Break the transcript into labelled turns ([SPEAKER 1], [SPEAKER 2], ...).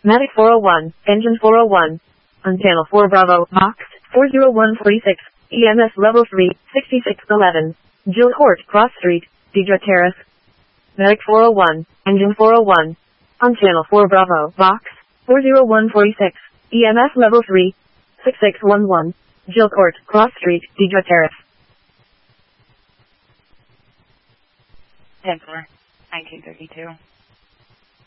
[SPEAKER 1] Matic 401, engine 401. On channel 4 Bravo, Box 40146, EMS level 3, 6611. Jill Court, Cross Street, Deidre Terrace. Matic 401, engine 401. On channel 4 Bravo, Box 40146, EMS level 3, 6611. Jill Court, Cross Street, Deidre Terrace.
[SPEAKER 2] 10-4, 1932.